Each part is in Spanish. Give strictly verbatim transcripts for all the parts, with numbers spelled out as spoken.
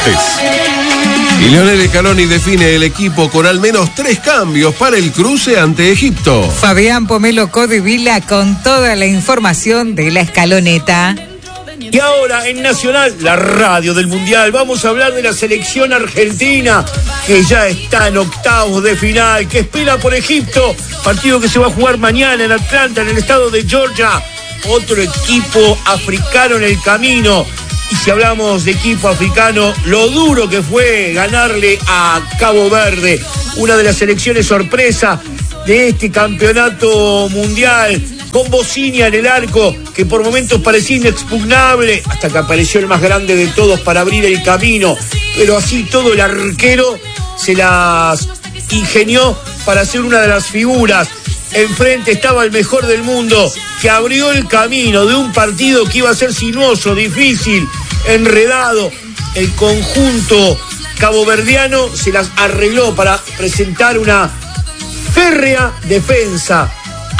deportes. Y Lionel Scaloni define el equipo con al menos tres cambios para el cruce ante Egipto. Fabián Pomelo Codevila con toda la información de la escaloneta. Y ahora en Nacional, la radio del Mundial, vamos a hablar de la selección argentina, que ya está en octavos de final, que espera por Egipto, partido que se va a jugar mañana en Atlanta, en el estado de Georgia. Otro equipo africano en el camino. Y si hablamos de equipo africano, lo duro que fue ganarle a Cabo Verde, una de las selecciones sorpresa de este campeonato mundial, con Bocinia en el arco, que por momentos parecía inexpugnable, hasta que apareció el más grande de todos para abrir el camino, pero así todo el arquero se las ingenió para ser una de las figuras. Enfrente estaba el mejor del mundo, que abrió el camino de un partido que iba a ser sinuoso, difícil, enredado. El conjunto caboverdiano se las arregló para presentar una férrea defensa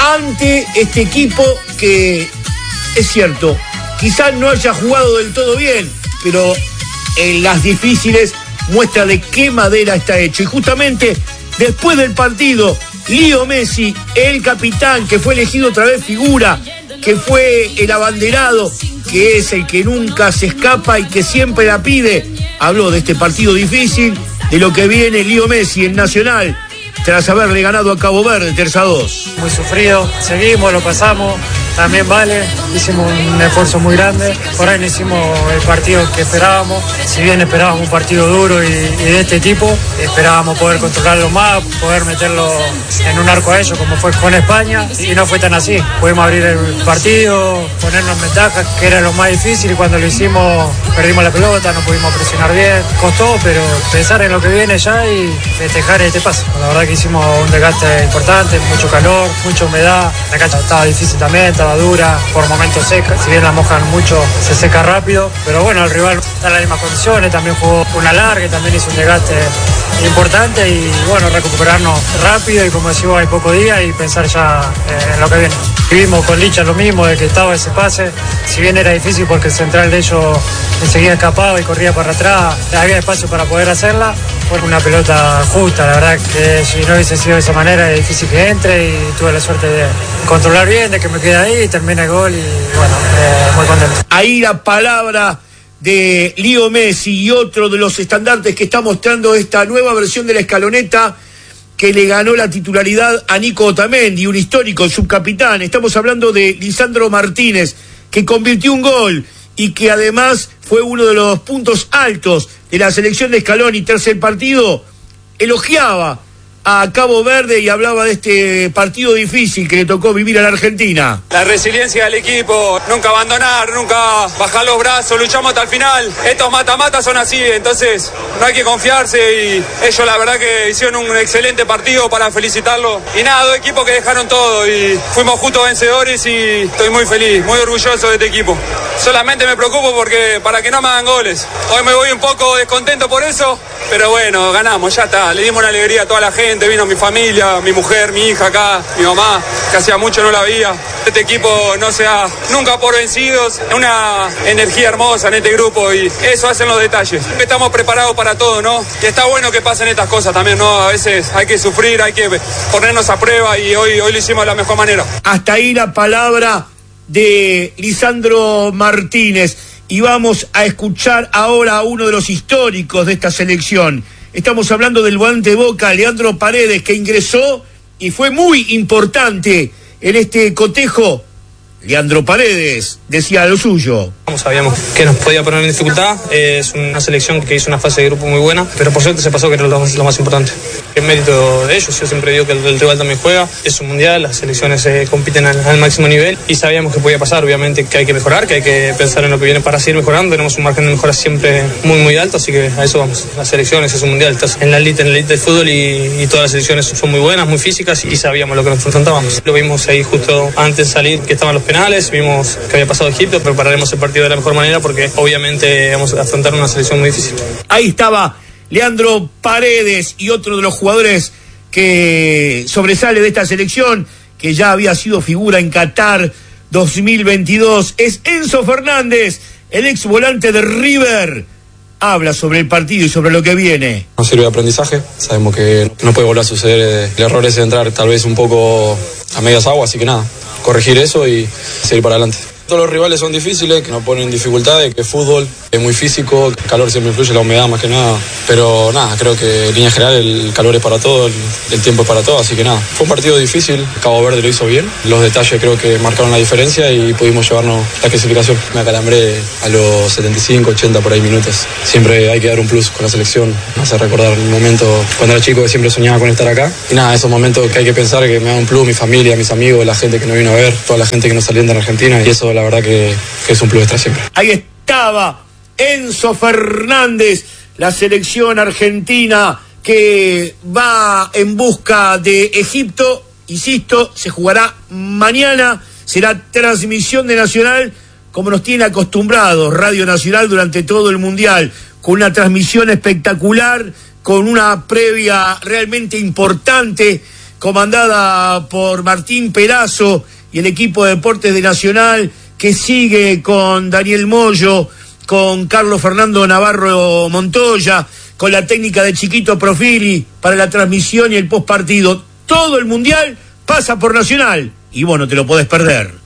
ante este equipo que, es cierto, quizás no haya jugado del todo bien, pero en las difíciles muestra de qué madera está hecho. Y justamente después del partido, Leo Messi, el capitán, que fue elegido otra vez figura, que fue el abanderado, que es el que nunca se escapa y que siempre la pide, habló de este partido difícil, de lo que viene Leo Messi en Nacional, tras haberle ganado a Cabo Verde tres a dos. Muy sufrido, seguimos, lo pasamos, también vale, hicimos un esfuerzo muy grande, por ahí no hicimos el partido que esperábamos, si bien esperábamos un partido duro y, y de este tipo, esperábamos poder controlarlo más, poder meterlo en un arco a ellos como fue con España, y no fue tan así, pudimos abrir el partido, ponernos en ventaja, que era lo más difícil, y cuando lo hicimos perdimos la pelota, no pudimos presionar bien, costó, pero pensar en lo que viene ya y festejar este paso. La verdad que hicimos un desgaste importante, mucho calor, mucha humedad, la cancha estaba difícil también, estaba dura, por momentos seca, si bien la mojan mucho, se seca rápido, pero bueno, el rival está en las mismas condiciones, también jugó una larga, también hizo un desgaste importante y bueno, recuperarnos rápido y como decimos, hay pocos días y pensar ya eh, en lo que viene. Vivimos con Licha lo mismo, de que estaba ese pase, si bien era difícil porque el central de ellos enseguida escapaba y corría para atrás, había espacio para poder hacerla, fue una pelota justa, la verdad que si no hubiese sido de esa manera es difícil que entre y tuve la suerte de controlar bien, de que me quede ahí, termina el gol y bueno, eh, muy contento. Ahí la palabra de Leo Messi y otro de los estandartes que está mostrando esta nueva versión de la escaloneta, que le ganó la titularidad a Nico Otamendi, un histórico subcapitán. Estamos hablando de Lisandro Martínez, que convirtió un gol y que además fue uno de los puntos altos de la selección de Scaloni. Tras el partido, elogiaba a Cabo Verde y hablaba de este partido difícil que le tocó vivir a la Argentina. La resiliencia del equipo, nunca abandonar, nunca bajar los brazos, luchamos hasta el final. Estos mata-mata son así, entonces no hay que confiarse y ellos la verdad que hicieron un excelente partido para felicitarlo. Y nada, dos equipos que dejaron todo y fuimos justos vencedores y estoy muy feliz, muy orgulloso de este equipo. Solamente me preocupo porque para que no me hagan goles. Hoy me voy un poco descontento por eso, pero bueno, ganamos, ya está. Le dimos una alegría a toda la gente. Vino mi familia, mi mujer, mi hija acá, mi mamá, que hacía mucho no la veía. Este equipo no se da nunca por vencidos, una energía hermosa en este grupo y eso hacen los detalles. Estamos preparados para todo, ¿no? Y está bueno que pasen estas cosas también, ¿no? A veces hay que sufrir, hay que ponernos a prueba y hoy, hoy lo hicimos de la mejor manera. Hasta ahí la palabra de Lisandro Martínez. Y vamos a escuchar ahora a uno de los históricos de esta selección. Estamos hablando del volante de Boca, Leandro Paredes, que ingresó y fue muy importante en este cotejo. Leandro Paredes decía lo suyo. Sabíamos que nos podía poner en dificultad, es una selección que hizo una fase de grupo muy buena, pero por suerte se pasó, que era lo, lo más importante. Es mérito de ellos, yo siempre digo que el, el rival también juega, es un mundial, las selecciones eh, compiten al, al máximo nivel y sabíamos que podía pasar, obviamente que hay que mejorar, que hay que pensar en lo que viene para seguir mejorando, tenemos un margen de mejora siempre muy muy alto, así que a eso vamos. Las selecciones es un mundial, estás en la elite, en la elite del fútbol y, y todas las selecciones son muy buenas, muy físicas y sabíamos lo que nos enfrentábamos. Lo vimos ahí justo antes de salir que estaban los penales, vimos que había pasado Egipto, prepararemos el partido de la mejor manera porque obviamente vamos a afrontar una selección muy difícil. Ahí estaba Leandro Paredes y otro de los jugadores que sobresale de esta selección, que ya había sido figura en Qatar dos mil veintidós, es Enzo Fernández, el ex volante de River, habla sobre el partido y sobre lo que viene. Nos sirve de aprendizaje, sabemos que no puede volver a suceder el error ese de entrar tal vez un poco a medias aguas, así que nada, corregir eso y seguir para adelante. Todos los rivales son difíciles, que nos ponen dificultades, que fútbol es muy físico, el calor siempre influye, la humedad más que nada, pero nada, creo que en línea general el calor es para todo, el, el tiempo es para todo, así que nada, fue un partido difícil, Cabo Verde lo hizo bien, los detalles creo que marcaron la diferencia y pudimos llevarnos la clasificación. Me acalambré a los setenta y cinco, ochenta por ahí minutos, siempre hay que dar un plus con la selección, me hace recordar un momento cuando era chico que siempre soñaba con estar acá, y nada, esos momentos que hay que pensar que me da un plus, mi familia, mis amigos, la gente que nos vino a ver, toda la gente que nos alienta en Argentina, y eso la verdad que, que es un plus extra siempre. Ahí estaba Enzo Fernández, la selección argentina que va en busca de Egipto. Insisto, se jugará mañana, será transmisión de Nacional, como nos tiene acostumbrados Radio Nacional durante todo el Mundial, con una transmisión espectacular, con una previa realmente importante, comandada por Martín Perazo y el equipo de deportes de Nacional, que sigue con Daniel Moyo, con Carlos Fernando Navarro Montoya, con la técnica de Chiquito Profili para la transmisión y el postpartido. Todo el Mundial pasa por Nacional y vos no te lo podés perder.